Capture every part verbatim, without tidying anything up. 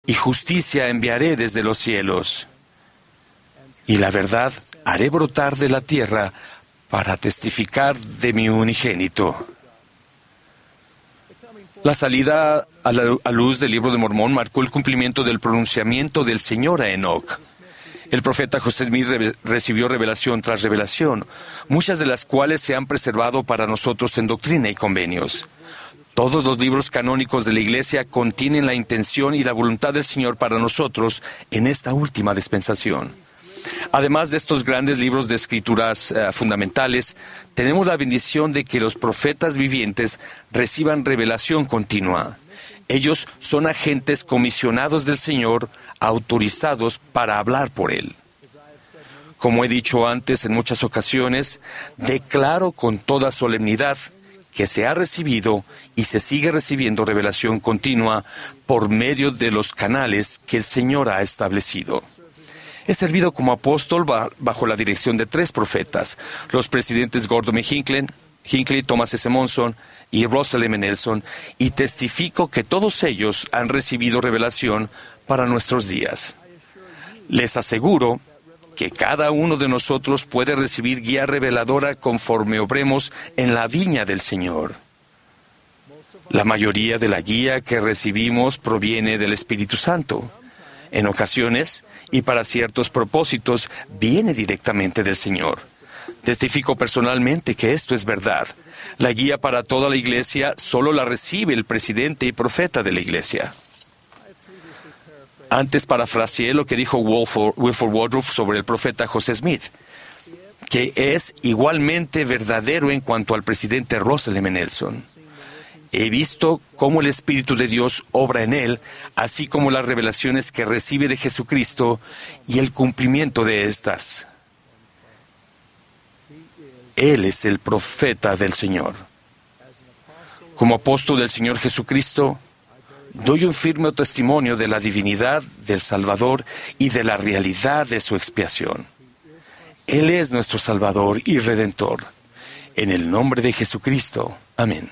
y justicia enviaré desde los cielos, y la verdad haré brotar de la tierra para testificar de mi unigénito. La salida a la a luz del Libro de Mormón marcó el cumplimiento del pronunciamiento del Señor a Enoc. El profeta José Smith re- recibió revelación tras revelación, muchas de las cuales se han preservado para nosotros en Doctrina y Convenios. Todos los libros canónicos de la Iglesia contienen la intención y la voluntad del Señor para nosotros en esta última dispensación. Además de estos grandes libros de escrituras uh, fundamentales, tenemos la bendición de que los profetas vivientes reciban revelación continua. Ellos son agentes comisionados del Señor, autorizados para hablar por Él. Como he dicho antes en muchas ocasiones, declaro con toda solemnidad que se ha recibido y se sigue recibiendo revelación continua por medio de los canales que el Señor ha establecido. He servido como apóstol bajo la dirección de tres profetas, los presidentes Gordon B. Hinckley, Hinckley, Thomas S. Monson y Russell M. Nelson, y testifico que todos ellos han recibido revelación para nuestros días. Les aseguro que cada uno de nosotros puede recibir guía reveladora conforme obremos en la viña del Señor. La mayoría de la guía que recibimos proviene del Espíritu Santo. En ocasiones, y para ciertos propósitos, viene directamente del Señor. Testifico personalmente que esto es verdad. La guía para toda la Iglesia solo la recibe el presidente y profeta de la Iglesia. Antes parafraseé lo que dijo Wilford, Wilford Woodruff sobre el profeta José Smith, que es igualmente verdadero en cuanto al presidente Russell M. Nelson. He visto cómo el Espíritu de Dios obra en él, así como las revelaciones que recibe de Jesucristo y el cumplimiento de estas. Él es el profeta del Señor. Como apóstol del Señor Jesucristo, doy un firme testimonio de la divinidad del Salvador y de la realidad de su expiación. Él es nuestro Salvador y Redentor. En el nombre de Jesucristo. Amén.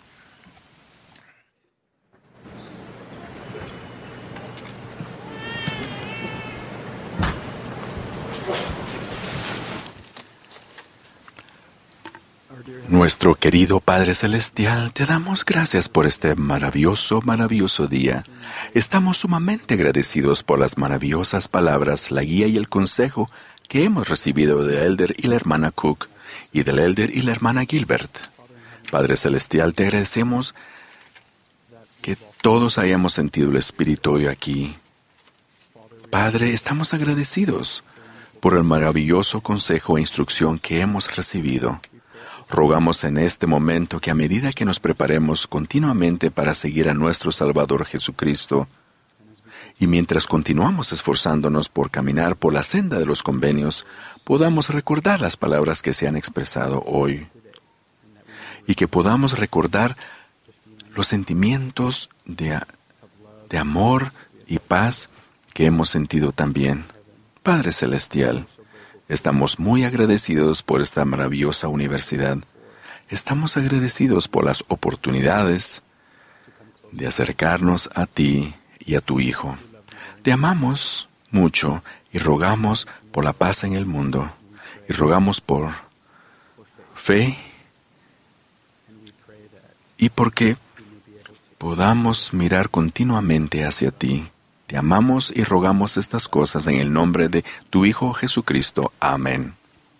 Nuestro querido Padre Celestial, te damos gracias por este maravilloso, maravilloso día. Estamos sumamente agradecidos por las maravillosas palabras, la guía y el consejo que hemos recibido del Elder y la hermana Cook y del Elder y la hermana Gilbert. Padre Celestial, te agradecemos que todos hayamos sentido el Espíritu hoy aquí. Padre, estamos agradecidos por el maravilloso consejo e instrucción que hemos recibido. Rogamos en este momento que a medida que nos preparemos continuamente para seguir a nuestro Salvador Jesucristo, y mientras continuamos esforzándonos por caminar por la senda de los convenios, podamos recordar las palabras que se han expresado hoy, y que podamos recordar los sentimientos de, de amor y paz que hemos sentido también. Padre Celestial, estamos muy agradecidos por esta maravillosa universidad. Estamos agradecidos por las oportunidades de acercarnos a ti y a tu Hijo. Te amamos mucho y rogamos por la paz en el mundo. Y rogamos por fe y porque podamos mirar continuamente hacia ti. Te amamos y rogamos estas cosas en el nombre de tu Hijo Jesucristo. Amén.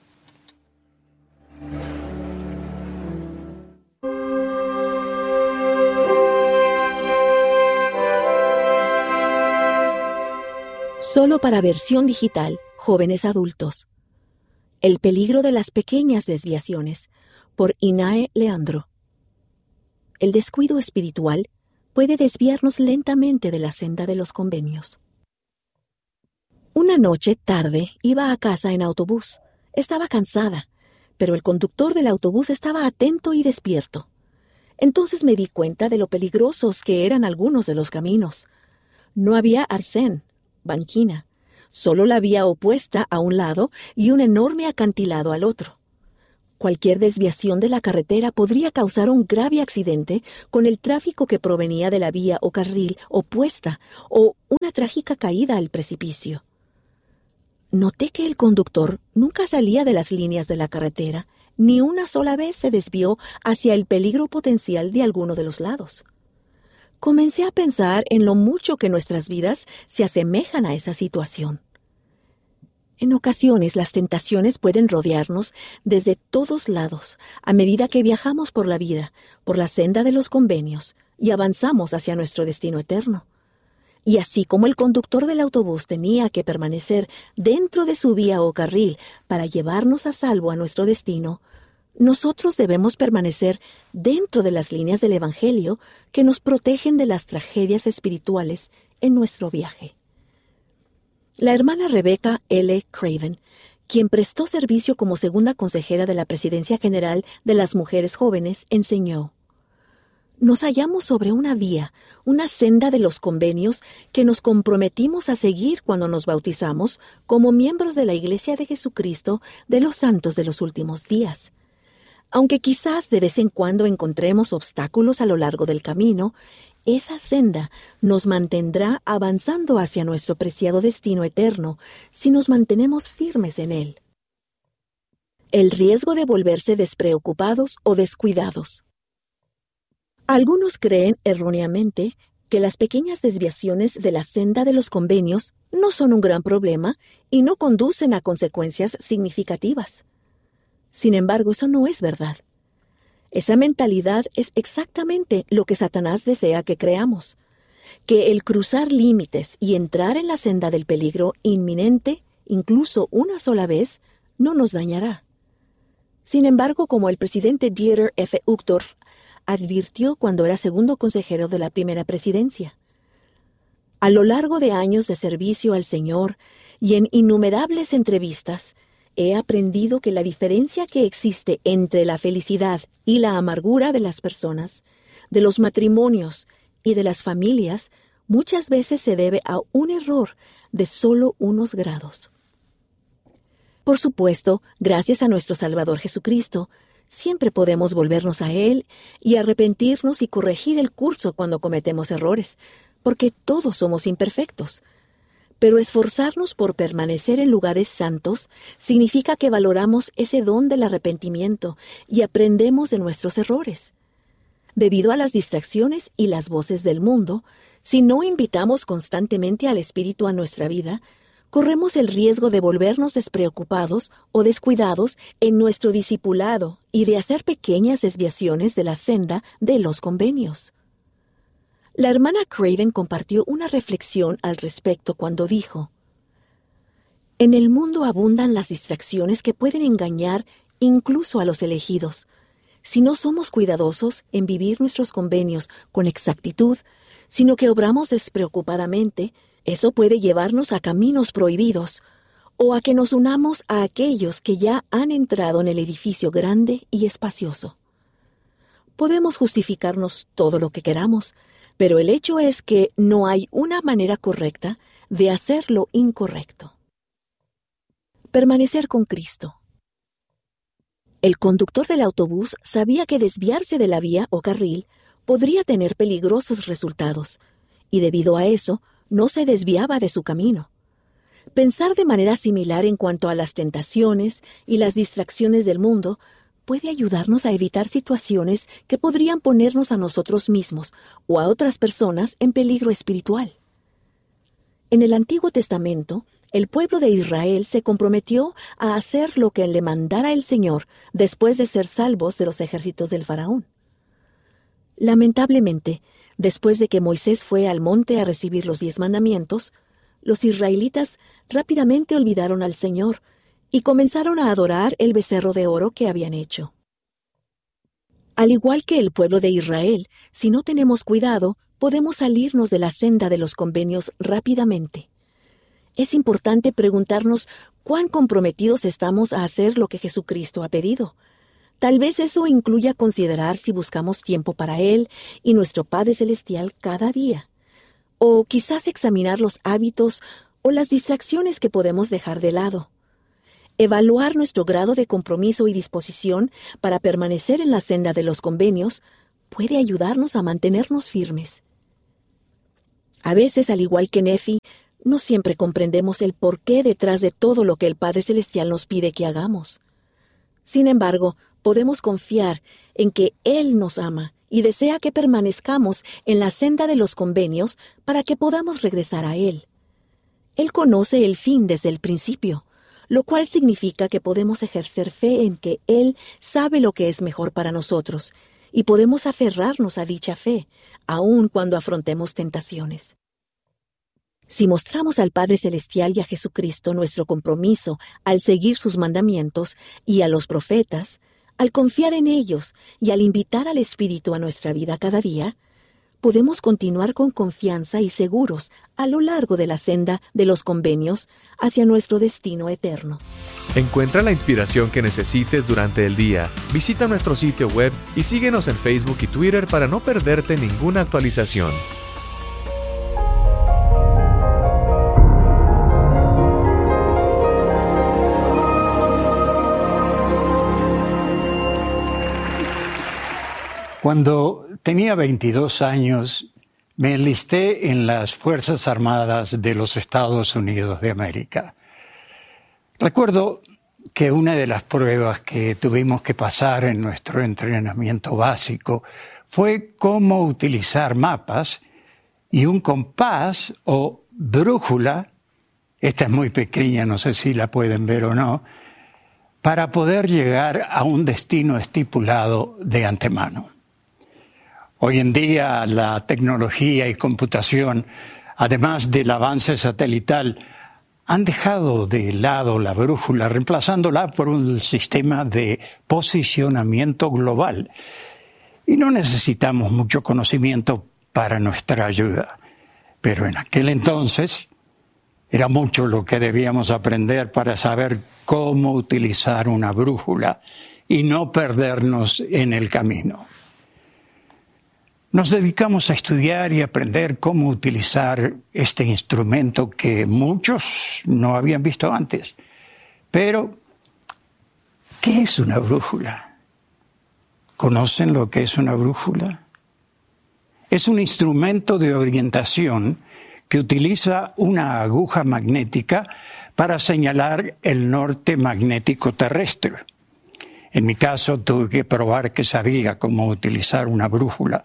Solo para versión digital, jóvenes adultos. El peligro de las pequeñas desviaciones, por Inae Leandro. El descuido espiritual puede desviarnos lentamente de la senda de los convenios. Una noche tarde iba a casa en autobús. Estaba cansada, pero el conductor del autobús estaba atento y despierto. Entonces me di cuenta de lo peligrosos que eran algunos de los caminos. No había arcén, banquina, solo la vía opuesta a un lado y un enorme acantilado al otro. Cualquier desviación de la carretera podría causar un grave accidente con el tráfico que provenía de la vía o carril opuesta o una trágica caída al precipicio. Noté que el conductor nunca salía de las líneas de la carretera, ni una sola vez se desvió hacia el peligro potencial de alguno de los lados. Comencé a pensar en lo mucho que nuestras vidas se asemejan a esa situación. En ocasiones las tentaciones pueden rodearnos desde todos lados a medida que viajamos por la vida, por la senda de los convenios, y avanzamos hacia nuestro destino eterno. Y así como el conductor del autobús tenía que permanecer dentro de su vía o carril para llevarnos a salvo a nuestro destino, nosotros debemos permanecer dentro de las líneas del Evangelio que nos protegen de las tragedias espirituales en nuestro viaje. La hermana Rebecca L. Craven, quien prestó servicio como segunda consejera de la Presidencia General de las Mujeres Jóvenes, enseñó: nos hallamos sobre una vía, una senda de los convenios que nos comprometimos a seguir cuando nos bautizamos como miembros de la Iglesia de Jesucristo de los Santos de los Últimos Días. Aunque quizás de vez en cuando encontremos obstáculos a lo largo del camino, esa senda nos mantendrá avanzando hacia nuestro preciado destino eterno si nos mantenemos firmes en él. El riesgo de volverse despreocupados o descuidados. Algunos creen erróneamente que las pequeñas desviaciones de la senda de los convenios no son un gran problema y no conducen a consecuencias significativas. Sin embargo, eso no es verdad. Esa mentalidad es exactamente lo que Satanás desea que creamos, que el cruzar límites y entrar en la senda del peligro inminente, incluso una sola vez, no nos dañará. Sin embargo, como el presidente Dieter F. Uchtdorf advirtió cuando era segundo consejero de la primera presidencia, a lo largo de años de servicio al Señor y en innumerables entrevistas, he aprendido que la diferencia que existe entre la felicidad y la amargura de las personas, de los matrimonios y de las familias, muchas veces se debe a un error de solo unos grados. Por supuesto, gracias a nuestro Salvador Jesucristo, siempre podemos volvernos a Él y arrepentirnos y corregir el curso cuando cometemos errores, porque todos somos imperfectos. Pero esforzarnos por permanecer en lugares santos significa que valoramos ese don del arrepentimiento y aprendemos de nuestros errores. Debido a las distracciones y las voces del mundo, si no invitamos constantemente al Espíritu a nuestra vida, corremos el riesgo de volvernos despreocupados o descuidados en nuestro discipulado y de hacer pequeñas desviaciones de la senda de los convenios. La hermana Craven compartió una reflexión al respecto cuando dijo: en el mundo abundan las distracciones que pueden engañar incluso a los elegidos. Si no somos cuidadosos en vivir nuestros convenios con exactitud, sino que obramos despreocupadamente, eso puede llevarnos a caminos prohibidos o a que nos unamos a aquellos que ya han entrado en el edificio grande y espacioso. Podemos justificarnos todo lo que queramos, pero el hecho es que no hay una manera correcta de hacer lo incorrecto. Permanecer con Cristo. El conductor del autobús sabía que desviarse de la vía o carril podría tener peligrosos resultados, y debido a eso, no se desviaba de su camino. Pensar de manera similar en cuanto a las tentaciones y las distracciones del mundo puede ayudarnos a evitar situaciones que podrían ponernos a nosotros mismos o a otras personas en peligro espiritual. En el Antiguo Testamento, el pueblo de Israel se comprometió a hacer lo que le mandara el Señor después de ser salvos de los ejércitos del faraón. Lamentablemente, después de que Moisés fue al monte a recibir los diez mandamientos, los israelitas rápidamente olvidaron al Señor y comenzaron a adorar el becerro de oro que habían hecho. Al igual que el pueblo de Israel, si no tenemos cuidado, podemos salirnos de la senda de los convenios rápidamente. Es importante preguntarnos cuán comprometidos estamos a hacer lo que Jesucristo ha pedido. Tal vez eso incluya considerar si buscamos tiempo para Él y nuestro Padre Celestial cada día. O quizás examinar los hábitos o las distracciones que podemos dejar de lado. evaluar nuestro grado de compromiso y disposición para permanecer en la senda de los convenios puede ayudarnos a mantenernos firmes. A veces, al igual que Nefi, no siempre comprendemos el porqué detrás de todo lo que el Padre Celestial nos pide que hagamos. Sin embargo, podemos confiar en que Él nos ama y desea que permanezcamos en la senda de los convenios para que podamos regresar a Él. Él conoce el fin desde el principio, lo cual significa que podemos ejercer fe en que Él sabe lo que es mejor para nosotros y podemos aferrarnos a dicha fe, aun cuando afrontemos tentaciones. Si mostramos al Padre Celestial y a Jesucristo nuestro compromiso al seguir sus mandamientos y a los profetas, al confiar en ellos y al invitar al Espíritu a nuestra vida cada día, podemos continuar con confianza y seguros a lo largo de la senda de los convenios hacia nuestro destino eterno. Encuentra la inspiración que necesites durante el día. Visita nuestro sitio web y síguenos en Facebook y Twitter para no perderte ninguna actualización. Cuando tenía veintidós años, me enlisté en las Fuerzas Armadas de los Estados Unidos de América. Recuerdo que una de las pruebas que tuvimos que pasar en nuestro entrenamiento básico fue cómo utilizar mapas y un compás o brújula, esta es muy pequeña, no sé si la pueden ver o no, para poder llegar a un destino estipulado de antemano. Hoy en día la tecnología y computación, además del avance satelital, han dejado de lado la brújula, reemplazándola por un sistema de posicionamiento global. Y no necesitamos mucho conocimiento para nuestra ayuda. Pero en aquel entonces era mucho lo que debíamos aprender para saber cómo utilizar una brújula y no perdernos en el camino. Nos dedicamos a estudiar y aprender cómo utilizar este instrumento que muchos no habían visto antes. Pero, ¿qué es una brújula? ¿Conocen lo que es una brújula? Es un instrumento de orientación que utiliza una aguja magnética para señalar el norte magnético terrestre. En mi caso, tuve que probar que sabía cómo utilizar una brújula.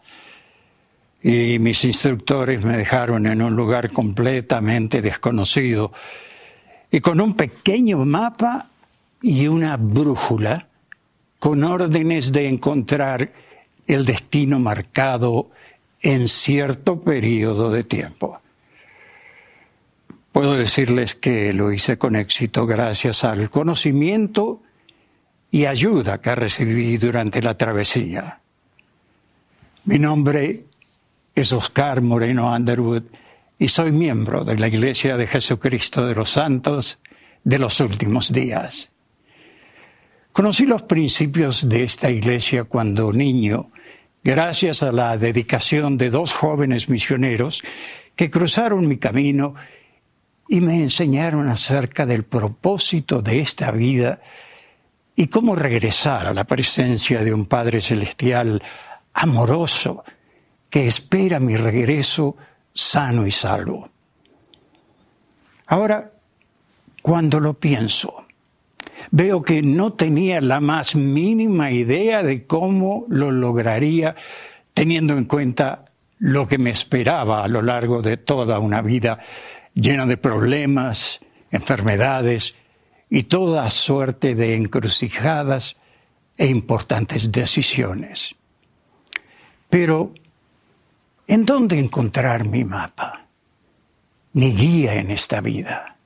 Y mis instructores me dejaron en un lugar completamente desconocido. Y con un pequeño mapa y una brújula, con órdenes de encontrar el destino marcado en cierto periodo de tiempo. Puedo decirles que lo hice con éxito gracias al conocimiento y ayuda que recibí durante la travesía. Mi nombre es Oscar Moreno Underwood y soy miembro de la Iglesia de Jesucristo de los Santos de los Últimos Días. Conocí los principios de esta iglesia cuando niño, gracias a la dedicación de dos jóvenes misioneros que cruzaron mi camino y me enseñaron acerca del propósito de esta vida y cómo regresar a la presencia de un Padre Celestial amoroso que espera mi regreso sano y salvo. Ahora, cuando lo pienso, veo que no tenía la más mínima idea de cómo lo lograría, teniendo en cuenta lo que me esperaba a lo largo de toda una vida llena de problemas, enfermedades y toda suerte de encrucijadas e importantes decisiones. Pero, ¿en dónde encontrar mi mapa, mi guía en esta vida?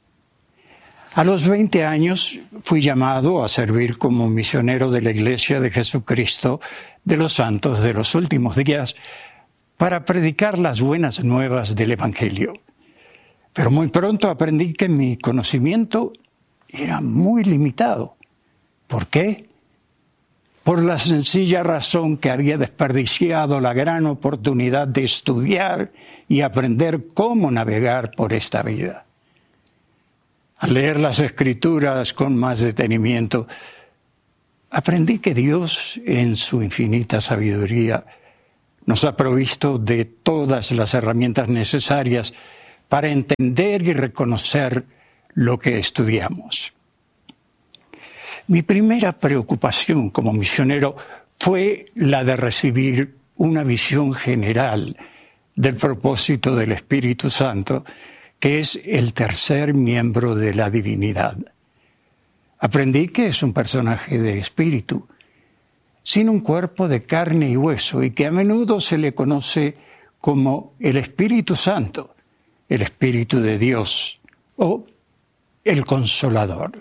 A los veinte años fui llamado a servir como misionero de la Iglesia de Jesucristo de los Santos de los Últimos Días para predicar las buenas nuevas del Evangelio. Pero muy pronto aprendí que mi conocimiento era muy limitado. ¿Por qué? Por la sencilla razón que había desperdiciado la gran oportunidad de estudiar y aprender cómo navegar por esta vida. Al leer las Escrituras con más detenimiento, aprendí que Dios, en su infinita sabiduría, nos ha provisto de todas las herramientas necesarias para entender y reconocer lo que estudiamos. Mi primera preocupación como misionero fue la de recibir una visión general del propósito del Espíritu Santo, que es el tercer miembro de la divinidad. Aprendí que es un personaje de espíritu, sin un cuerpo de carne y hueso, y que a menudo se le conoce como el Espíritu Santo, el Espíritu de Dios o el Consolador.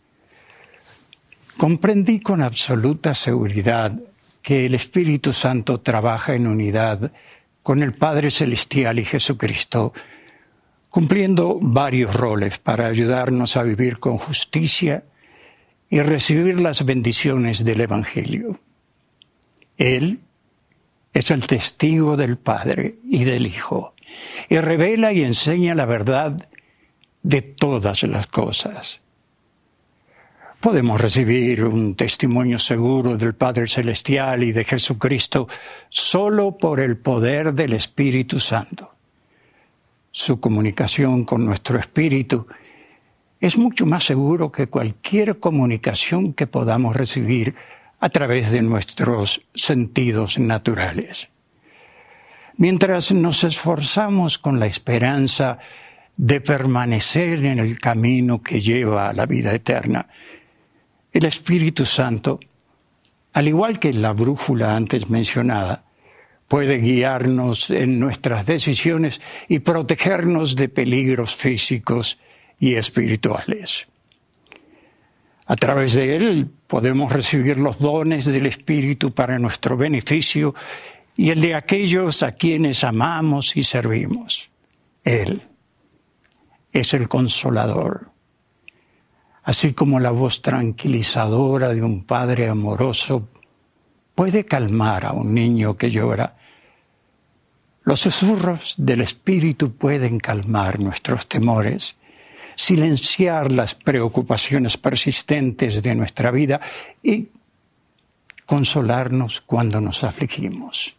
Comprendí con absoluta seguridad que el Espíritu Santo trabaja en unidad con el Padre Celestial y Jesucristo, cumpliendo varios roles para ayudarnos a vivir con justicia y recibir las bendiciones del Evangelio. Él es el testigo del Padre y del Hijo, y revela y enseña la verdad de todas las cosas. Podemos recibir un testimonio seguro del Padre Celestial y de Jesucristo solo por el poder del Espíritu Santo. Su comunicación con nuestro espíritu es mucho más seguro que cualquier comunicación que podamos recibir a través de nuestros sentidos naturales. Mientras nos esforzamos con la esperanza de permanecer en el camino que lleva a la vida eterna, el Espíritu Santo, al igual que la brújula antes mencionada, puede guiarnos en nuestras decisiones y protegernos de peligros físicos y espirituales. A través de Él podemos recibir los dones del Espíritu para nuestro beneficio y el de aquellos a quienes amamos y servimos. Él es el Consolador. Así como la voz tranquilizadora de un padre amoroso puede calmar a un niño que llora, los susurros del Espíritu pueden calmar nuestros temores, silenciar las preocupaciones persistentes de nuestra vida y consolarnos cuando nos afligimos.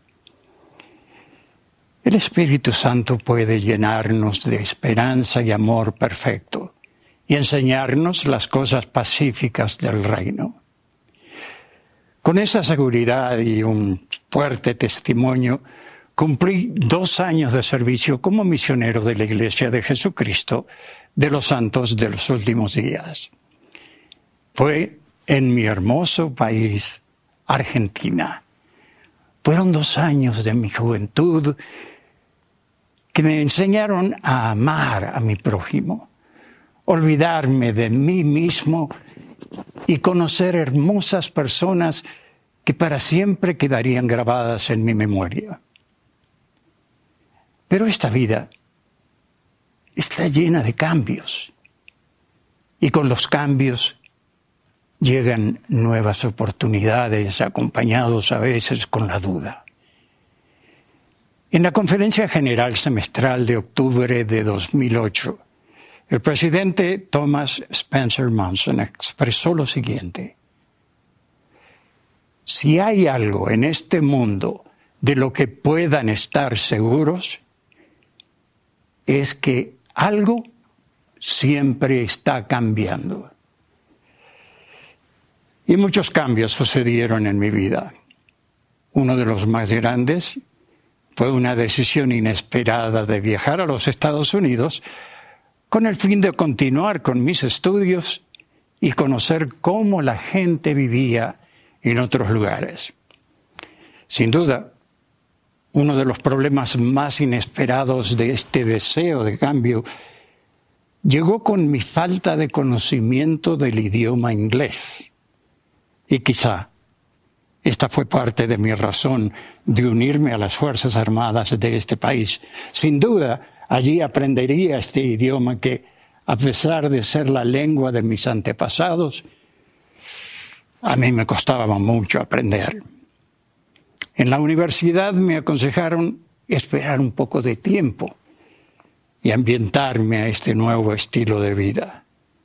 El Espíritu Santo puede llenarnos de esperanza y amor perfecto y enseñarnos las cosas pacíficas del reino. Con esa seguridad y un fuerte testimonio, cumplí dos años de servicio como misionero de la Iglesia de Jesucristo de los Santos de los Últimos Días. Fue en mi hermoso país, Argentina. Fueron dos años de mi juventud que me enseñaron a amar a mi prójimo, olvidarme de mí mismo y conocer hermosas personas que para siempre quedarían grabadas en mi memoria. Pero esta vida está llena de cambios y con los cambios llegan nuevas oportunidades acompañados a veces con la duda. En la Conferencia General Semestral de octubre de dos mil ocho, el presidente Thomas Spencer Monson expresó lo siguiente: si hay algo en este mundo de lo que puedan estar seguros, es que algo siempre está cambiando. Y muchos cambios sucedieron en mi vida. Uno de los más grandes fue una decisión inesperada de viajar a los Estados Unidos con el fin de continuar con mis estudios y conocer cómo la gente vivía en otros lugares. Sin duda, uno de los problemas más inesperados de este deseo de cambio llegó con mi falta de conocimiento del idioma inglés. Y quizá esta fue parte de mi razón de unirme a las Fuerzas Armadas de este país. Sin duda, allí aprendería este idioma que, a pesar de ser la lengua de mis antepasados, a mí me costaba mucho aprender. En la universidad me aconsejaron esperar un poco de tiempo y ambientarme a este nuevo estilo de vida.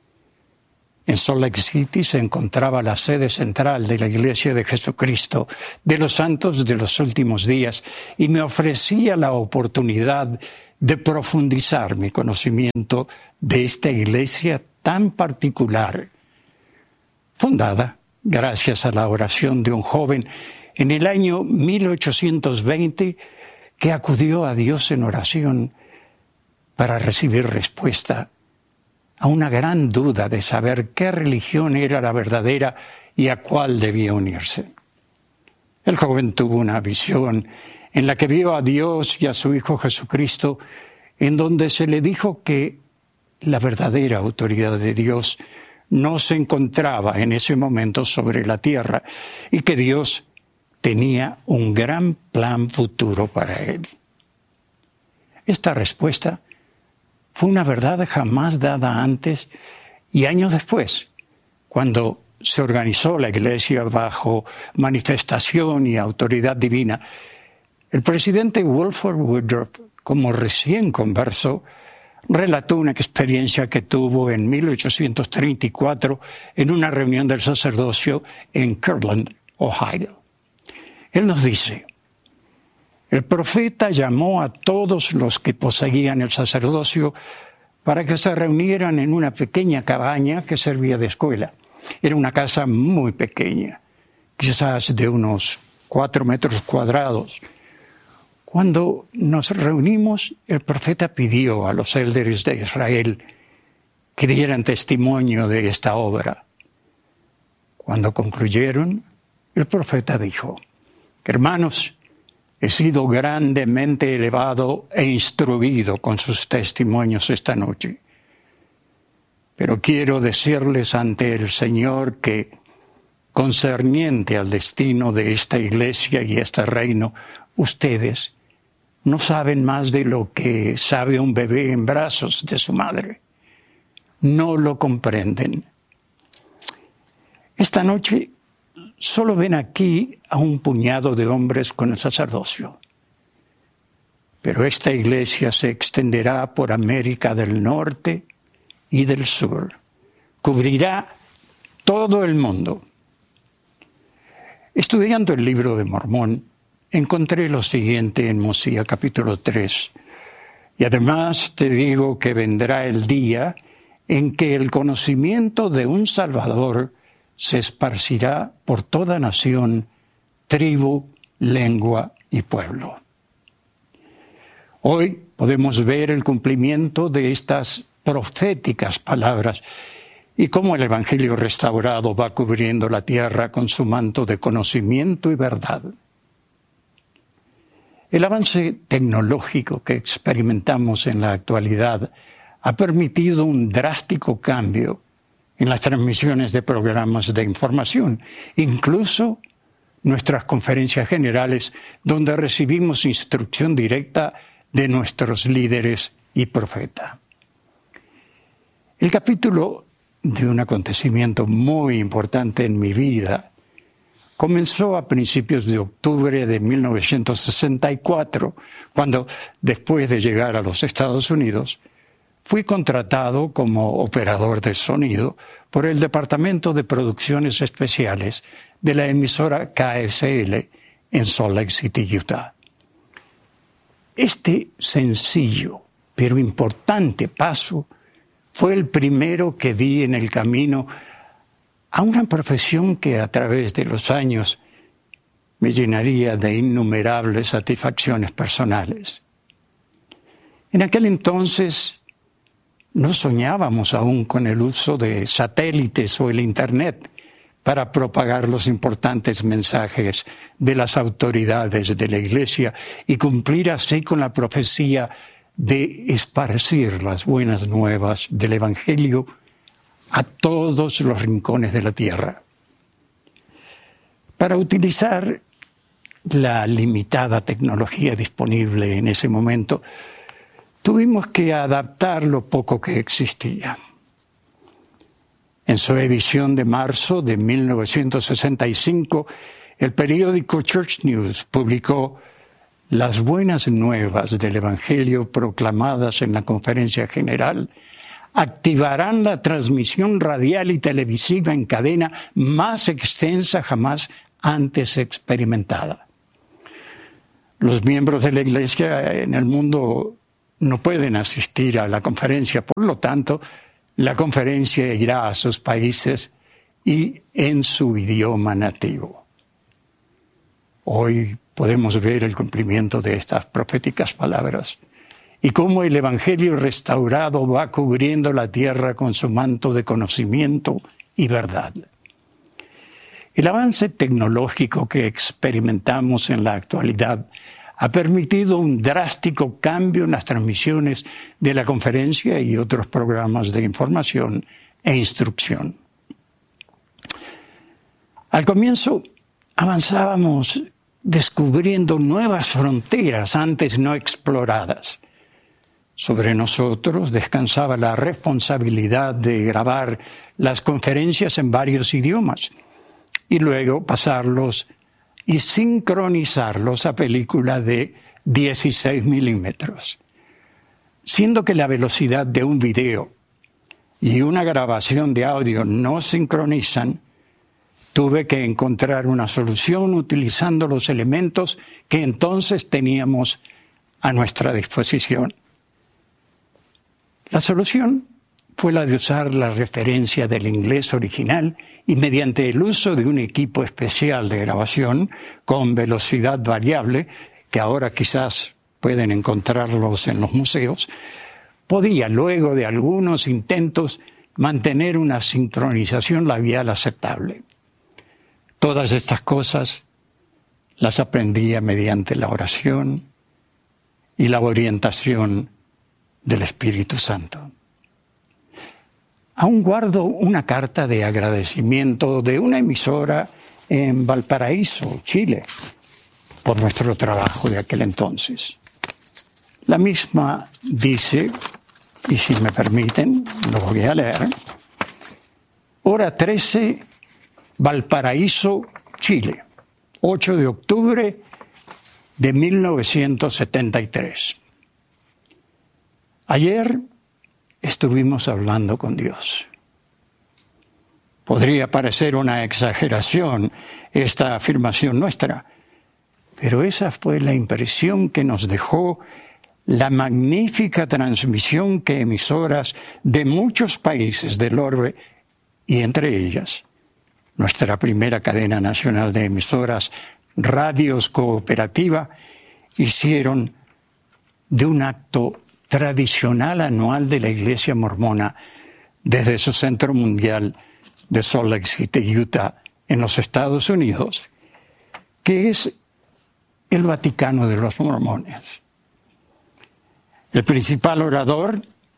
En Salt Lake City se encontraba la sede central de la Iglesia de Jesucristo de los Santos de los Últimos Días y me ofrecía la oportunidad de profundizar mi conocimiento de esta iglesia tan particular, fundada gracias a la oración de un joven en el año mil ochocientos veinte que acudió a Dios en oración para recibir respuesta a una gran duda de saber qué religión era la verdadera y a cuál debía unirse. El joven tuvo una visión en la que vio a Dios y a su Hijo Jesucristo, en donde se le dijo que la verdadera autoridad de Dios no se encontraba en ese momento sobre la tierra y que Dios tenía un gran plan futuro para él. Esta respuesta fue una verdad jamás dada antes y años después, cuando se organizó la Iglesia bajo manifestación y autoridad divina, el presidente Wilford Woodruff, como recién converso, relató una experiencia que tuvo en mil ochocientos treinta y cuatro en una reunión del sacerdocio en Kirtland, Ohio. Él nos dice: el profeta llamó a todos los que poseían el sacerdocio para que se reunieran en una pequeña cabaña que servía de escuela. Era una casa muy pequeña, quizás de unos cuatro metros cuadrados. Cuando nos reunimos, el profeta pidió a los élderes de Israel que dieran testimonio de esta obra. Cuando concluyeron, el profeta dijo: hermanos, he sido grandemente elevado e instruido con sus testimonios esta noche. Pero quiero decirles ante el Señor que, concerniente al destino de esta iglesia y este reino, ustedes no saben más de lo que sabe un bebé en brazos de su madre. No lo comprenden. Esta noche solo ven aquí a un puñado de hombres con el sacerdocio. Pero esta iglesia se extenderá por América del Norte y del Sur. Cubrirá todo el mundo. Estudiando el libro de Mormón, encontré lo siguiente en Mosía capítulo tres. Y además te digo que vendrá el día en que el conocimiento de un Salvador se esparcirá por toda nación, tribu, lengua y pueblo. Hoy podemos ver el cumplimiento de estas proféticas palabras y cómo el Evangelio restaurado va cubriendo la tierra con su manto de conocimiento y verdad. El avance tecnológico que experimentamos en la actualidad ha permitido un drástico cambio en las transmisiones de programas de información, incluso nuestras conferencias generales, donde recibimos instrucción directa de nuestros líderes y profetas. El capítulo de un acontecimiento muy importante en mi vida comenzó a principios de octubre de mil novecientos sesenta y cuatro, cuando, después de llegar a los Estados Unidos, fui contratado como operador de sonido por el Departamento de Producciones Especiales de la emisora K S L en Salt Lake City, Utah. Este sencillo pero importante paso fue el primero que di en el camino a una profesión que a través de los años me llenaría de innumerables satisfacciones personales. En aquel entonces no soñábamos aún con el uso de satélites o el Internet para propagar los importantes mensajes de las autoridades de la Iglesia y cumplir así con la profecía de esparcir las buenas nuevas del Evangelio a todos los rincones de la tierra. Para utilizar la limitada tecnología disponible en ese momento, tuvimos que adaptar lo poco que existía. En su edición de marzo de mil novecientos sesenta y cinco, el periódico Church News publicó las buenas nuevas del Evangelio proclamadas en la Conferencia General activarán la transmisión radial y televisiva en cadena más extensa jamás antes experimentada. Los miembros de la Iglesia en el mundo no pueden asistir a la conferencia, por lo tanto, la conferencia irá a sus países y en su idioma nativo. Hoy podemos ver el cumplimiento de estas proféticas palabras y cómo el Evangelio restaurado va cubriendo la tierra con su manto de conocimiento y verdad. El avance tecnológico que experimentamos en la actualidad ha permitido un drástico cambio en las transmisiones de la conferencia y otros programas de información e instrucción. Al comienzo avanzábamos descubriendo nuevas fronteras antes no exploradas. Sobre nosotros descansaba la responsabilidad de grabar las conferencias en varios idiomas y luego pasarlos y sincronizarlos a película de dieciséis milímetros. Siendo que la velocidad de un video y una grabación de audio no sincronizan, tuve que encontrar una solución utilizando los elementos que entonces teníamos a nuestra disposición. La solución fue la de usar la referencia del inglés original y mediante el uso de un equipo especial de grabación con velocidad variable, que ahora quizás pueden encontrarlos en los museos, podía, luego de algunos intentos, mantener una sincronización labial aceptable. Todas estas cosas las aprendía mediante la oración y la orientación del Espíritu Santo. Aún guardo una carta de agradecimiento de una emisora en Valparaíso, Chile, por nuestro trabajo de aquel entonces. La misma dice, y si me permiten, lo voy a leer: Hora trece, Valparaíso, Chile, ocho de octubre de mil novecientos setenta y tres. Ayer estuvimos hablando con Dios. Podría parecer una exageración esta afirmación nuestra, pero esa fue la impresión que nos dejó la magnífica transmisión que emisoras de muchos países del orbe, y entre ellas nuestra primera cadena nacional de emisoras, Radios Cooperativa, hicieron de un acto tradicional anual de la Iglesia Mormona desde su centro mundial de Salt Lake City, Utah, en los Estados Unidos, que es el Vaticano de los Mormones. El principal orador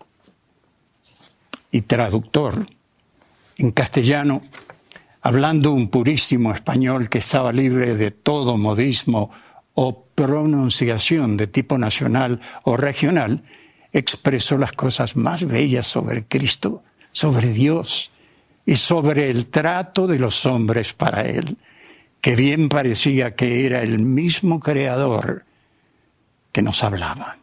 y traductor en castellano, hablando un purísimo español que estaba libre de todo modismo o pronunciación de tipo nacional o regional, expresó las cosas más bellas sobre Cristo, sobre Dios y sobre el trato de los hombres para Él, que bien parecía que era el mismo Creador que nos hablaba.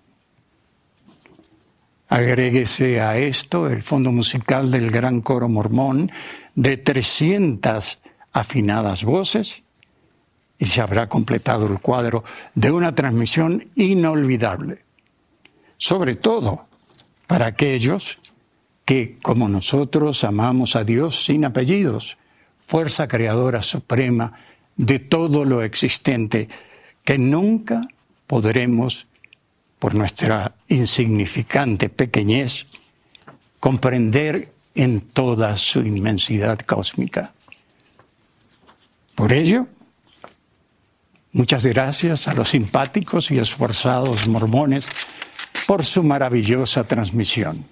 Agréguese a esto el fondo musical del gran coro mormón de trescientas afinadas voces y se habrá completado el cuadro de una transmisión inolvidable, sobre todo para aquellos que, como nosotros, amamos a Dios sin apellidos, fuerza creadora suprema de todo lo existente, que nunca podremos, por nuestra insignificante pequeñez, comprender en toda su inmensidad cósmica. Por ello, muchas gracias a los simpáticos y esforzados mormones por su maravillosa transmisión.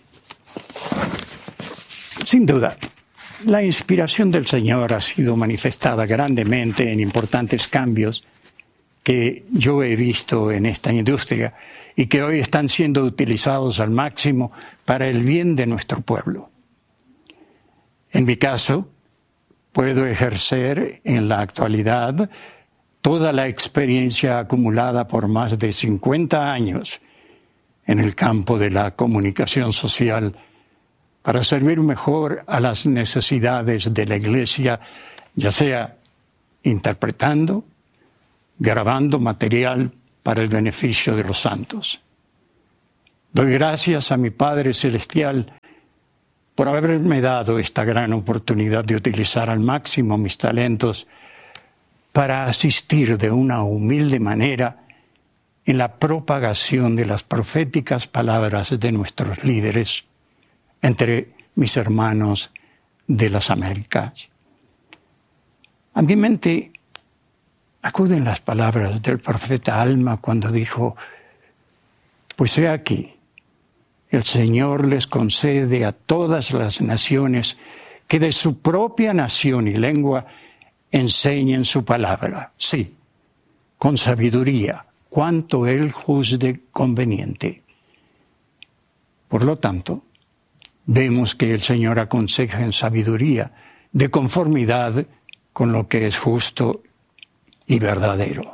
Sin duda, la inspiración del Señor ha sido manifestada grandemente en importantes cambios que yo he visto en esta industria y que hoy están siendo utilizados al máximo para el bien de nuestro pueblo. En mi caso, puedo ejercer en la actualidad toda la experiencia acumulada por más de cincuenta años en el campo de la comunicación social para servir mejor a las necesidades de la Iglesia, ya sea interpretando, grabando material para el beneficio de los santos. Doy gracias a mi Padre Celestial por haberme dado esta gran oportunidad de utilizar al máximo mis talentos para asistir de una humilde manera en la propagación de las proféticas palabras de nuestros líderes entre mis hermanos de las Américas. A mi mente acuden las palabras del profeta Alma cuando dijo: pues he aquí, el Señor les concede a todas las naciones que de su propia nación y lengua enseñen su palabra, sí, con sabiduría, cuanto Él juzgue conveniente. Por lo tanto, vemos que el Señor aconseja en sabiduría, de conformidad con lo que es justo y verdadero.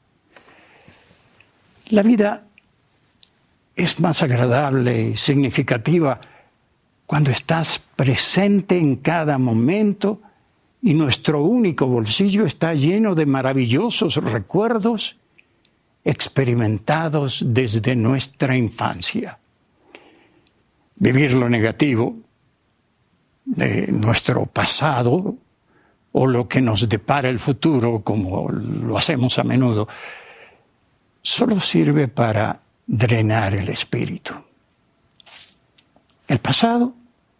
La vida es más agradable y significativa cuando estás presente en cada momento y nuestro único bolsillo está lleno de maravillosos recuerdos experimentados desde nuestra infancia. Vivir lo negativo de nuestro pasado o lo que nos depara el futuro, como lo hacemos a menudo, solo sirve para drenar el espíritu. El pasado,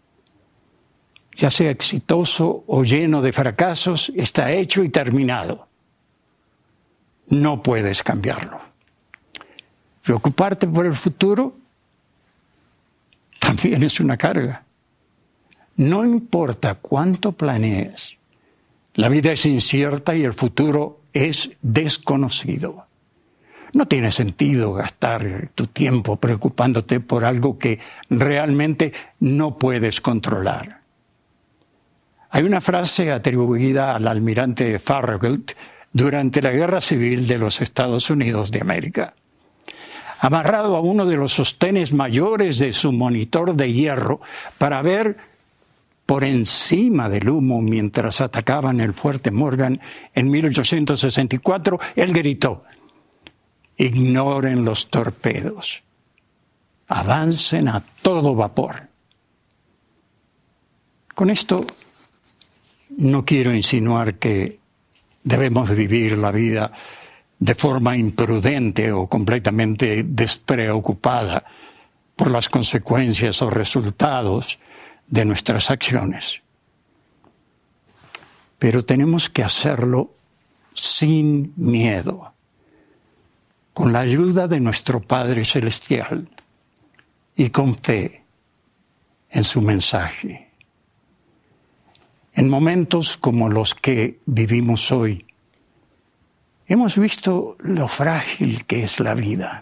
ya sea exitoso o lleno de fracasos, está hecho y terminado. No puedes cambiarlo. Preocuparte por el futuro también es una carga. No importa cuánto planees, la vida es incierta y el futuro es desconocido. No tiene sentido gastar tu tiempo preocupándote por algo que realmente no puedes controlar. Hay una frase atribuida al almirante Farragut durante la Guerra Civil de los Estados Unidos de América. Amarrado a uno de los sostenes mayores de su monitor de hierro para ver por encima del humo mientras atacaban el fuerte Morgan en mil ochocientos sesenta y cuatro, él gritó: ignoren los torpedos, avancen a todo vapor. Con esto no quiero insinuar que debemos vivir la vida de forma imprudente o completamente despreocupada por las consecuencias o resultados de nuestras acciones. Pero tenemos que hacerlo sin miedo, con la ayuda de nuestro Padre Celestial y con fe en su mensaje. En momentos como los que vivimos hoy, hemos visto lo frágil que es la vida.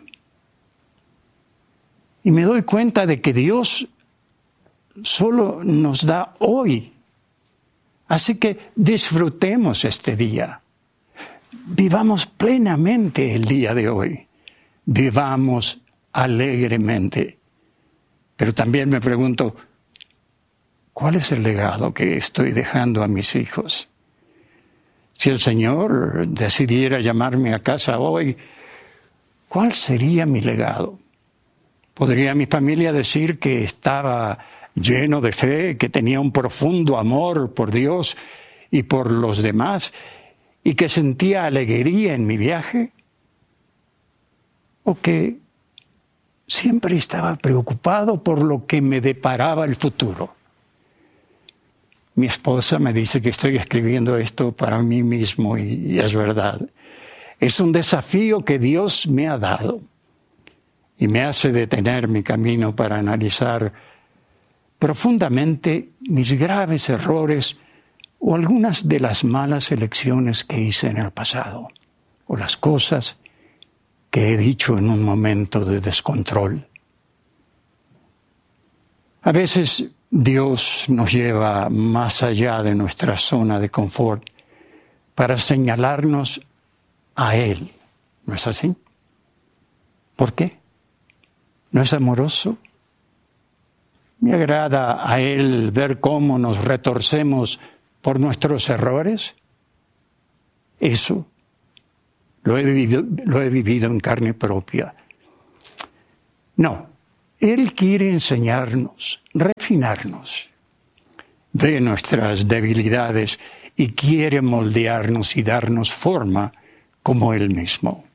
Y me doy cuenta de que Dios solo nos da hoy. Así que disfrutemos este día. Vivamos plenamente el día de hoy. Vivamos alegremente. Pero también me pregunto, ¿cuál es el legado que estoy dejando a mis hijos? Si el Señor decidiera llamarme a casa hoy, ¿cuál sería mi legado? ¿Podría mi familia decir que estaba lleno de fe, que tenía un profundo amor por Dios y por los demás, y que sentía alegría en mi viaje? ¿O que siempre estaba preocupado por lo que me deparaba el futuro? Mi esposa me dice que estoy escribiendo esto para mí mismo, y es verdad. Es un desafío que Dios me ha dado y me hace detener mi camino para analizar profundamente mis graves errores o algunas de las malas elecciones que hice en el pasado, o las cosas que he dicho en un momento de descontrol. A veces Dios nos lleva más allá de nuestra zona de confort para señalarnos a Él. ¿No es así? ¿Por qué? ¿No es amoroso? Me agrada a Él ver cómo nos retorcemos por nuestros errores. Eso lo he vivido, lo he vivido en carne propia. No, Él quiere enseñarnos, refinarnos de nuestras debilidades y quiere moldearnos y darnos forma como Él mismo.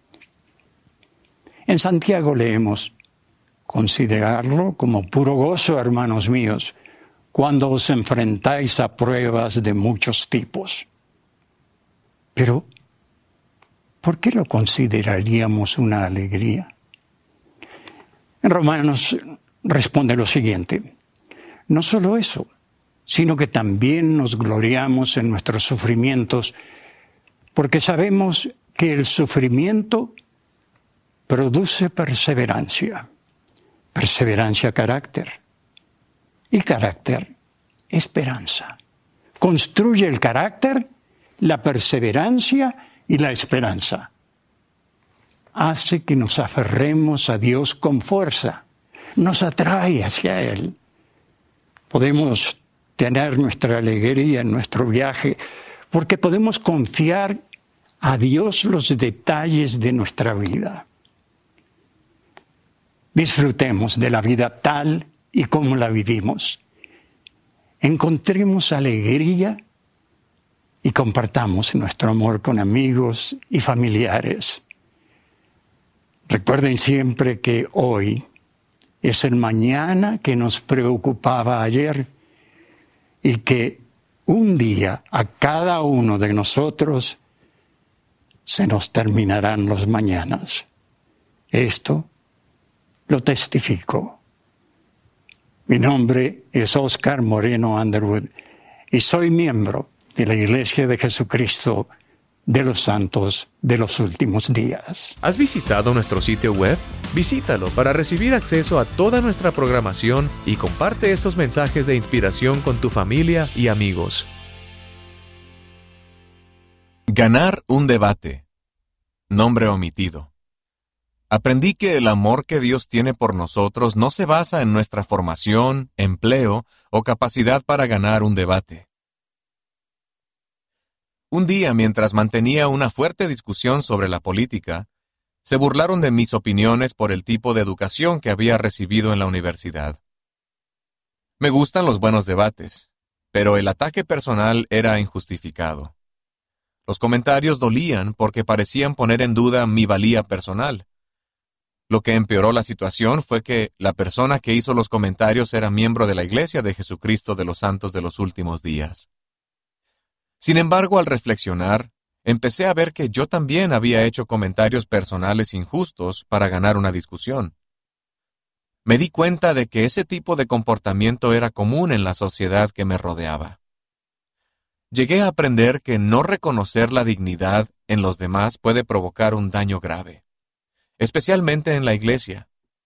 En Santiago leemos: considerarlo como puro gozo, hermanos míos, cuando os enfrentáis a pruebas de muchos tipos. Pero, ¿por qué lo consideraríamos una alegría? En Romanos responde lo siguiente: no solo eso, sino que también nos gloriamos en nuestros sufrimientos, porque sabemos que el sufrimiento produce perseverancia, perseverancia carácter, y carácter esperanza. Construye el carácter, la perseverancia y la esperanza. Hace que nos aferremos a Dios con fuerza, nos atrae hacia Él. Podemos tener nuestra alegría en nuestro viaje porque podemos confiar a Dios los detalles de nuestra vida. Disfrutemos de la vida tal y como la vivimos. Encontremos alegría y compartamos nuestro amor con amigos y familiares. Recuerden siempre que hoy es el mañana que nos preocupaba ayer y que un día a cada uno de nosotros se nos terminarán los mañanas. Esto lo testifico. Mi nombre es Oscar Moreno Underwood y soy miembro de la Iglesia de Jesucristo de los Santos de los Últimos Días. ¿Has visitado nuestro sitio web? Visítalo para recibir acceso a toda nuestra programación y comparte esos mensajes de inspiración con tu familia y amigos. Ganar un debate. Nombre omitido. Aprendí que el amor que Dios tiene por nosotros no se basa en nuestra formación, empleo o capacidad para ganar un debate. Un día, mientras mantenía una fuerte discusión sobre la política, se burlaron de mis opiniones por el tipo de educación que había recibido en la universidad. Me gustan los buenos debates, pero el ataque personal era injustificado. Los comentarios dolían porque parecían poner en duda mi valía personal. Lo que empeoró la situación fue que la persona que hizo los comentarios era miembro de la Iglesia de Jesucristo de los Santos de los Últimos Días. Sin embargo, al reflexionar, empecé a ver que yo también había hecho comentarios personales injustos para ganar una discusión. Me di cuenta de que ese tipo de comportamiento era común en la sociedad que me rodeaba. Llegué a aprender que no reconocer la dignidad en los demás puede provocar un daño grave, especialmente en la iglesia.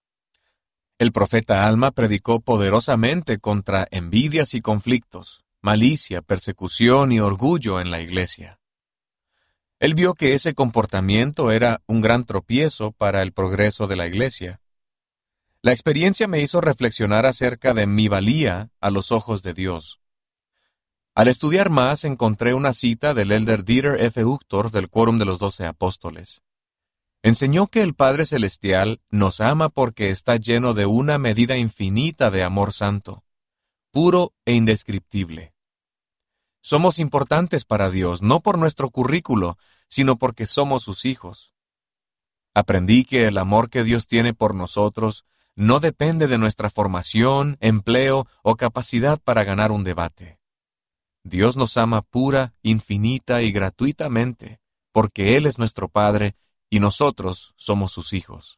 El profeta Alma predicó poderosamente contra envidias y conflictos, malicia, persecución y orgullo en la iglesia. Él vio que ese comportamiento era un gran tropiezo para el progreso de la iglesia. La experiencia me hizo reflexionar acerca de mi valía a los ojos de Dios. Al estudiar más, encontré una cita del elder Dieter F. Uchtdorf del Quórum de los Doce Apóstoles. Enseñó que el Padre Celestial nos ama porque está lleno de una medida infinita de amor santo, puro e indescriptible. Somos importantes para Dios, no por nuestro currículo, sino porque somos sus hijos. Aprendí que el amor que Dios tiene por nosotros no depende de nuestra formación, empleo o capacidad para ganar un debate. Dios nos ama pura, infinita y gratuitamente, porque Él es nuestro Padre y nosotros somos sus hijos.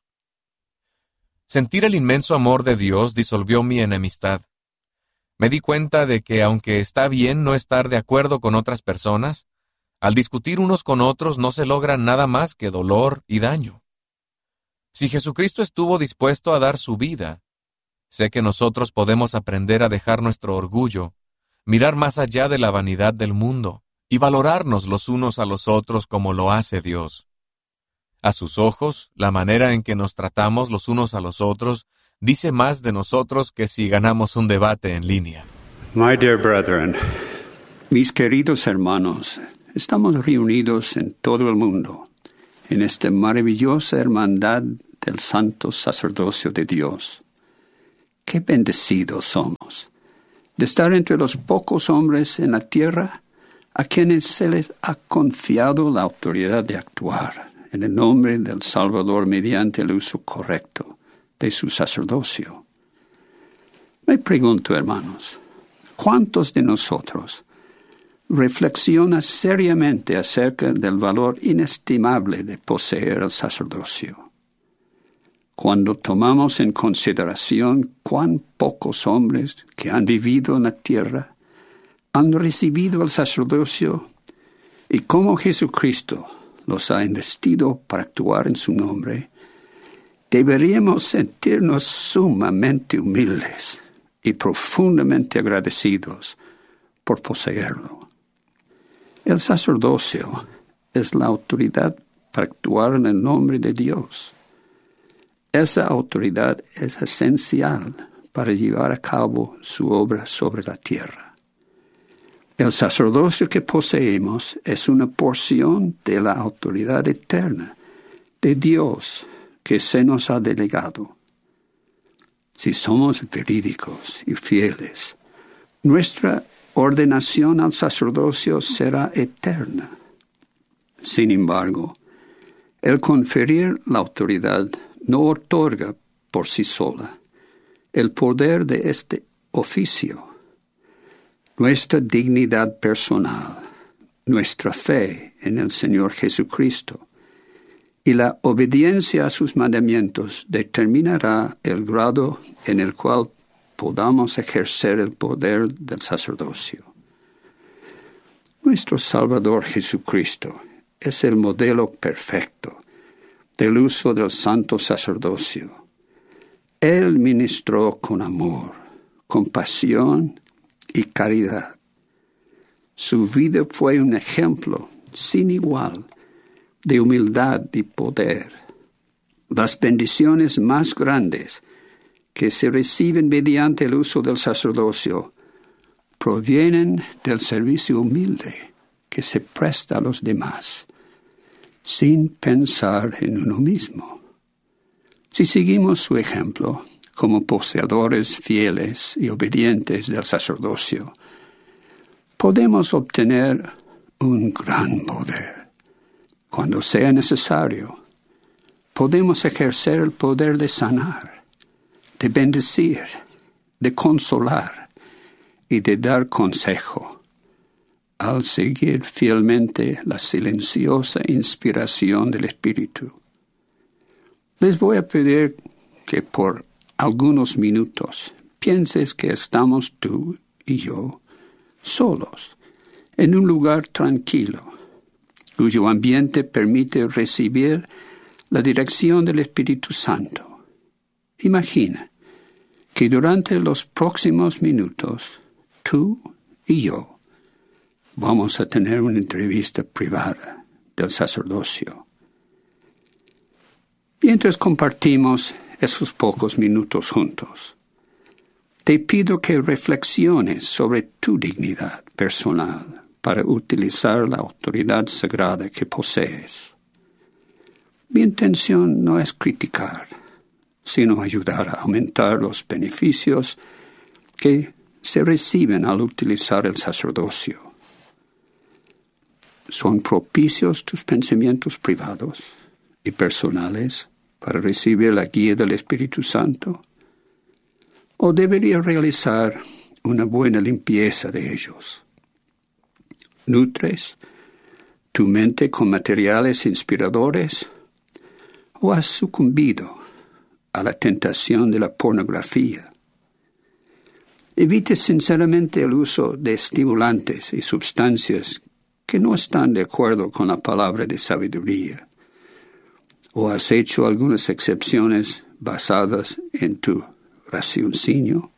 Sentir el inmenso amor de Dios disolvió mi enemistad. Me di cuenta de que aunque está bien no estar de acuerdo con otras personas, al discutir unos con otros no se logra nada más que dolor y daño. Si Jesucristo estuvo dispuesto a dar su vida, sé que nosotros podemos aprender a dejar nuestro orgullo, mirar más allá de la vanidad del mundo y valorarnos los unos a los otros como lo hace Dios. A sus ojos, la manera en que nos tratamos los unos a los otros dice más de nosotros que si ganamos un debate en línea. My dear brethren, mis queridos hermanos, estamos reunidos en todo el mundo, en esta maravillosa hermandad del santo sacerdocio de Dios. Qué bendecidos somos de estar entre los pocos hombres en la tierra a quienes se les ha confiado la autoridad de actuar en el nombre del Salvador mediante el uso correcto de su sacerdocio. Me pregunto, hermanos, ¿cuántos de nosotros reflexionan seriamente acerca del valor inestimable de poseer el sacerdocio? Cuando tomamos en consideración cuán pocos hombres que han vivido en la tierra han recibido el sacerdocio y cómo Jesucristo los ha investido para actuar en su nombre, deberíamos sentirnos sumamente humildes y profundamente agradecidos por poseerlo. El sacerdocio es la autoridad para actuar en el nombre de Dios. Esa autoridad es esencial para llevar a cabo su obra sobre la tierra. El sacerdocio que poseemos es una porción de la autoridad eterna de Dios que se nos ha delegado. Si somos verídicos y fieles, nuestra ordenación al sacerdocio será eterna. Sin embargo, el conferir la autoridad no otorga por sí sola el poder de este oficio. Nuestra dignidad personal, nuestra fe en el Señor Jesucristo y la obediencia a sus mandamientos determinará el grado en el cual podamos ejercer el poder del sacerdocio. Nuestro Salvador Jesucristo es el modelo perfecto del uso del santo sacerdocio. Él ministró con amor, compasión y caridad. Su vida fue un ejemplo sin igual de humildad y poder. Las bendiciones más grandes que se reciben mediante el uso del sacerdocio provienen del servicio humilde que se presta a los demás, sin pensar en uno mismo. Si seguimos su ejemplo como poseedores fieles y obedientes del sacerdocio, podemos obtener un gran poder. Cuando sea necesario, podemos ejercer el poder de sanar, de bendecir, de consolar y de dar consejo, al seguir fielmente la silenciosa inspiración del Espíritu. Les voy a pedir que por algunos minutos pienses que estamos tú y yo solos, en un lugar tranquilo, cuyo ambiente permite recibir la dirección del Espíritu Santo. Imagina que durante los próximos minutos, tú y yo vamos a tener una entrevista privada del sacerdocio. Mientras compartimos esos pocos minutos juntos, te pido que reflexiones sobre tu dignidad personal para utilizar la autoridad sagrada que posees. Mi intención no es criticar, sino ayudar a aumentar los beneficios que se reciben al utilizar el sacerdocio. ¿Son propicios tus pensamientos privados y personales para recibir la guía del Espíritu Santo? ¿O debería realizar una buena limpieza de ellos? ¿Nutres tu mente con materiales inspiradores o has sucumbido a la tentación de la pornografía? Evite sinceramente el uso de estimulantes y sustancias que no están de acuerdo con la palabra de sabiduría. ¿O has hecho algunas excepciones basadas en tu raciocinio?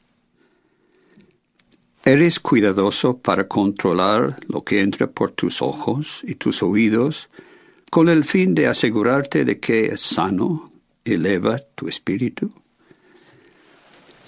¿Eres cuidadoso para controlar lo que entra por tus ojos y tus oídos con el fin de asegurarte de que es sano y eleva tu espíritu?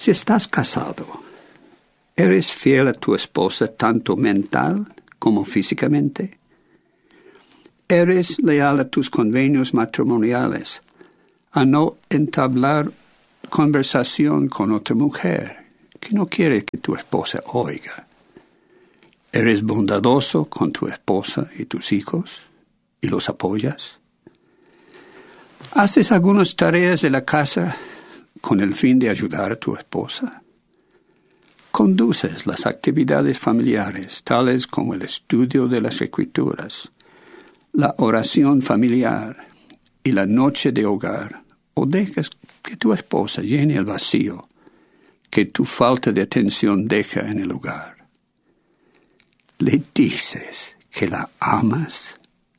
Si estás casado, ¿eres fiel a tu esposa tanto mental como físicamente? ¿Eres leal a tus convenios matrimoniales, a no entablar conversación con otra mujer que no quiere que tu esposa oiga? ¿Eres bondadoso con tu esposa y tus hijos y los apoyas? ¿Haces algunas tareas de la casa con el fin de ayudar a tu esposa? ¿Conduces las actividades familiares, tales como el estudio de las Escrituras, la oración familiar y la noche de hogar, o dejas que tu esposa llene el vacío que tu falta de atención deja en el hogar? ¿Le dices que la amas?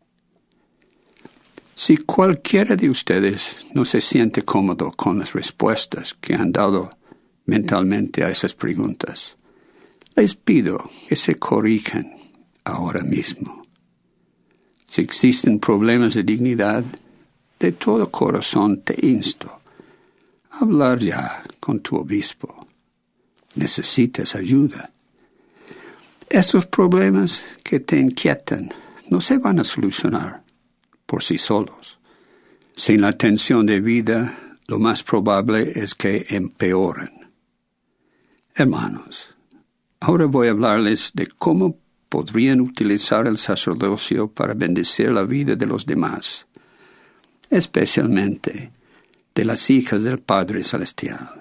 Si cualquiera de ustedes no se siente cómodo con las respuestas que han dado mentalmente a esas preguntas, les pido que se corrijan ahora mismo. Si existen problemas de dignidad, de todo corazón te insto a hablar ya con tu obispo. Necesitas ayuda. Esos problemas que te inquietan no se van a solucionar por sí solos. Sin la atención debida, lo más probable es que empeoren. Hermanos, ahora voy a hablarles de cómo podrían utilizar el sacerdocio para bendecir la vida de los demás, especialmente de las hijas del Padre Celestial.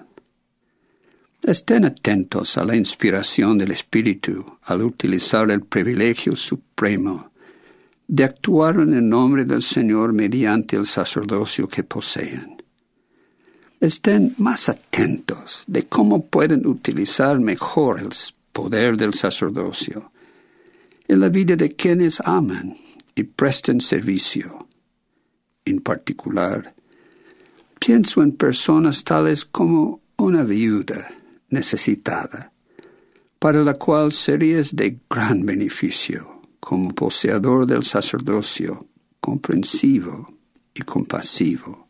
Estén atentos a la inspiración del Espíritu al utilizar el privilegio supremo de actuar en el nombre del Señor mediante el sacerdocio que poseen. Estén más atentos de cómo pueden utilizar mejor el poder del sacerdocio en la vida de quienes aman y prestan servicio. En particular, pienso en personas tales como una viuda necesitada, para la cual serías de gran beneficio como poseedor del sacerdocio comprensivo y compasivo.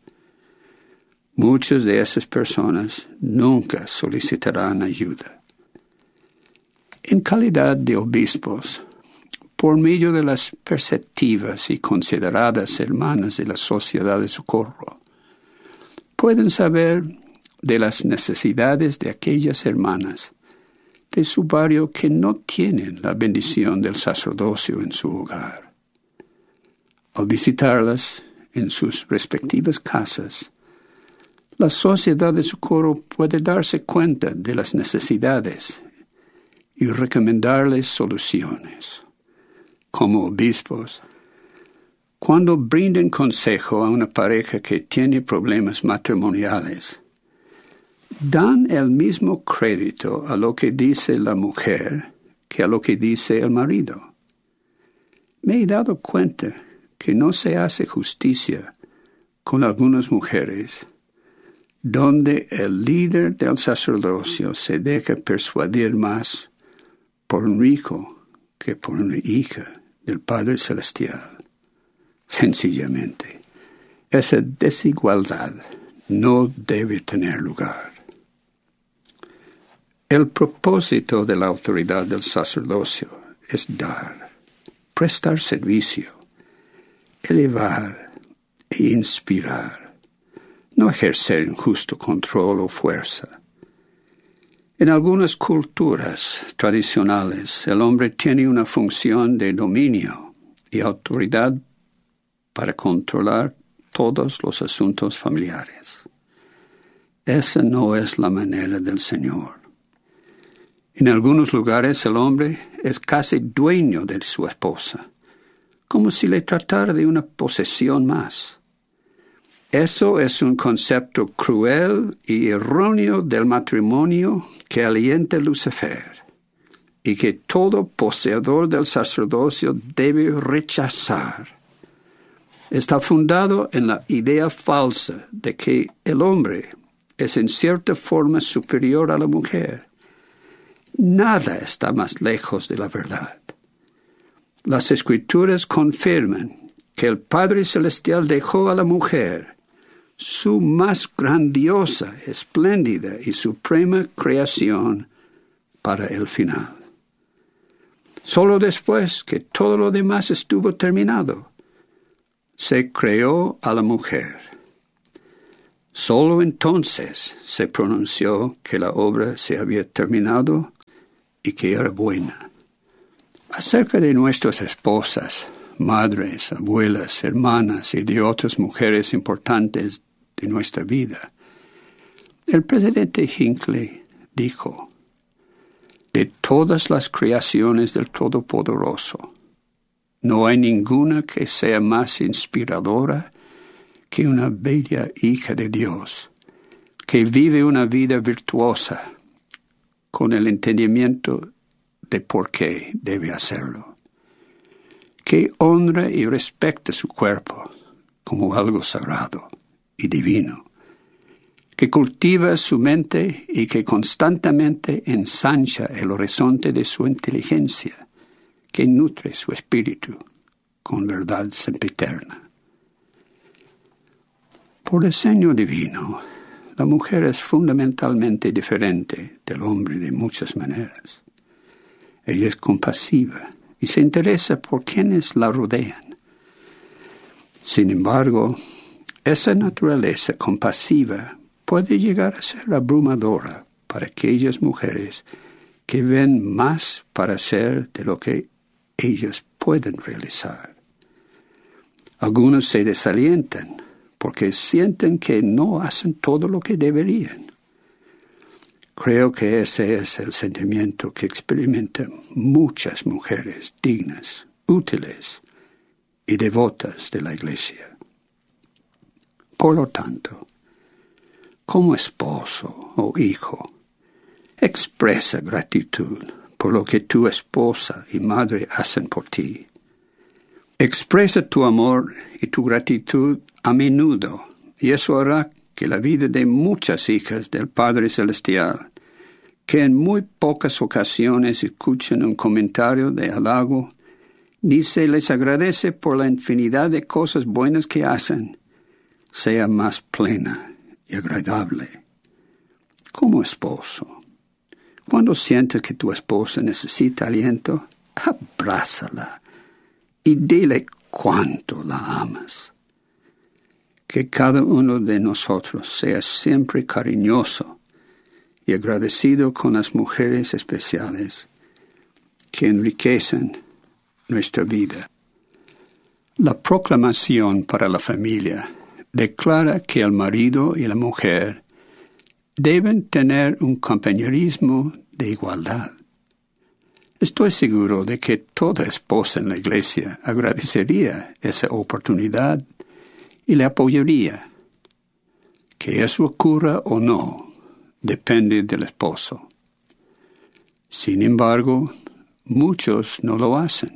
Muchas de esas personas nunca solicitarán ayuda. En calidad de obispos, por medio de las perceptivas y consideradas hermanas de la Sociedad de Socorro, pueden saber de las necesidades de aquellas hermanas de su barrio que no tienen la bendición del sacerdocio en su hogar. Al visitarlas en sus respectivas casas, la Sociedad de Socorro puede darse cuenta de las necesidades y recomendarles soluciones. Como obispos, cuando brinden consejo a una pareja que tiene problemas matrimoniales, dan el mismo crédito a lo que dice la mujer que a lo que dice el marido. Me he dado cuenta que no se hace justicia con algunas mujeres, donde el líder del sacerdocio se deja persuadir más por un hijo que por una hija del Padre Celestial. Sencillamente, esa desigualdad no debe tener lugar. El propósito de la autoridad del sacerdocio es dar, prestar servicio, elevar e inspirar, no ejercer injusto control o fuerza. En algunas culturas tradicionales, el hombre tiene una función de dominio y autoridad para controlar todos los asuntos familiares. Esa no es la manera del Señor. En algunos lugares el hombre es casi dueño de su esposa, como si le tratara de una posesión más. Eso es un concepto cruel y erróneo del matrimonio que alienta Lucifer y que todo poseedor del sacerdocio debe rechazar. Está fundado en la idea falsa de que el hombre es en cierta forma superior a la mujer. Nada está más lejos de la verdad. Las Escrituras confirman que el Padre Celestial dejó a la mujer su más grandiosa, espléndida y suprema creación para el final. Solo después que todo lo demás estuvo terminado, se creó a la mujer. Solo entonces se pronunció que la obra se había terminado y que era buena. Acerca de nuestras esposas, madres, abuelas, hermanas y de otras mujeres importantes de nuestra vida, el presidente Hinckley dijo: de todas las creaciones del Todopoderoso, no hay ninguna que sea más inspiradora que una bella hija de Dios, que vive una vida virtuosa con el entendimiento de por qué debe hacerlo, que honra y respeta su cuerpo como algo sagrado y divino, que cultiva su mente y que constantemente ensancha el horizonte de su inteligencia, que nutre su espíritu con verdad sempiterna. Por diseño divino, la mujer es fundamentalmente diferente del hombre de muchas maneras. Ella es compasiva y se interesa por quienes la rodean. Sin embargo, esa naturaleza compasiva puede llegar a ser abrumadora para aquellas mujeres que ven más para hacer de lo que ellas pueden realizar. Algunos se desalientan porque sienten que no hacen todo lo que deberían. Creo que ese es el sentimiento que experimentan muchas mujeres dignas, útiles y devotas de la Iglesia. Por lo tanto, como esposo o hijo, expresa gratitud por lo que tu esposa y madre hacen por ti. Expresa tu amor y tu gratitud a menudo, y eso hará que la vida de muchas hijas del Padre Celestial, que en muy pocas ocasiones escuchan un comentario de halago, ni se les agradece por la infinidad de cosas buenas que hacen, sea más plena y agradable. Como esposo, cuando sientes que tu esposa necesita aliento, abrázala y dile cuánto la amas. Que cada uno de nosotros sea siempre cariñoso y agradecido con las mujeres especiales que enriquecen nuestra vida. La proclamación para la familia declara que el marido y la mujer deben tener un compañerismo de igualdad. Estoy seguro de que toda esposa en la Iglesia agradecería esa oportunidad y le apoyaría. Que eso ocurra o no depende del esposo. Sin embargo, muchos no lo hacen.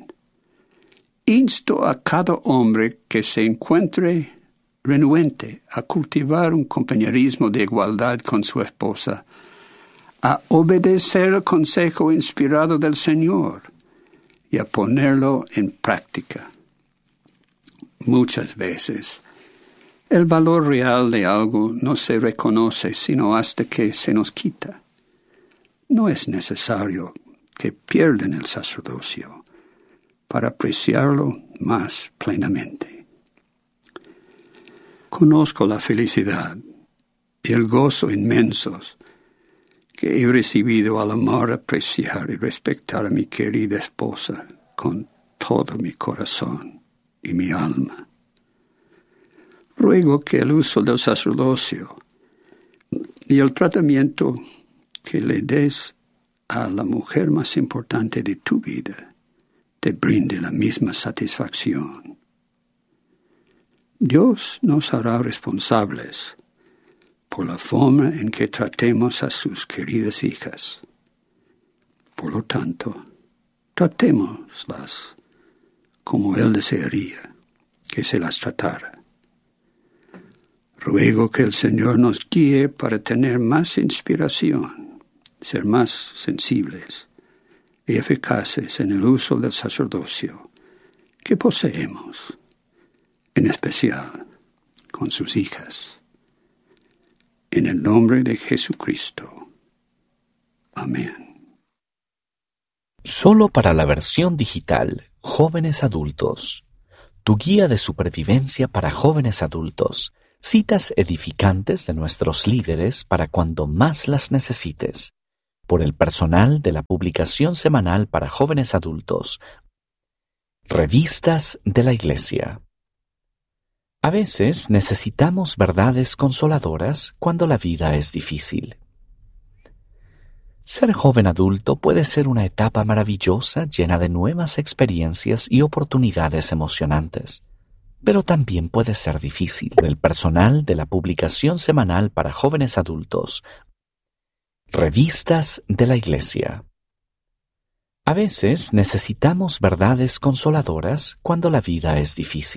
Insto a cada hombre que se encuentre renuente a cultivar un compañerismo de igualdad con su esposa, a obedecer el consejo inspirado del Señor y a ponerlo en práctica. Muchas veces, el valor real de algo no se reconoce sino hasta que se nos quita. No es necesario que pierdan el sacerdocio para apreciarlo más plenamente. Conozco la felicidad y el gozo inmensos que he recibido al amar, apreciar y respetar a mi querida esposa con todo mi corazón y mi alma. Ruego que el uso del sacerdocio y el tratamiento que le des a la mujer más importante de tu vida te brinde la misma satisfacción. Dios nos hará responsables por la forma en que tratemos a sus queridas hijas. Por lo tanto, tratémoslas como Él desearía que se las tratara. Ruego que el Señor nos guíe para tener más inspiración, ser más sensibles y eficaces en el uso del sacerdocio que poseemos, en especial con sus hijas. En el nombre de Jesucristo. Amén. Solo para la versión digital, Jóvenes Adultos. Tu guía de supervivencia para jóvenes adultos. Citas edificantes de nuestros líderes para cuando más las necesites. Por el personal de la publicación semanal para jóvenes adultos. Revistas de la Iglesia. A veces necesitamos verdades consoladoras cuando la vida es difícil. Ser joven adulto puede ser una etapa maravillosa llena de nuevas experiencias y oportunidades emocionantes, pero también puede ser difícil. El personal de la publicación semanal para jóvenes adultos. Revistas de la Iglesia. A veces necesitamos verdades consoladoras cuando la vida es difícil.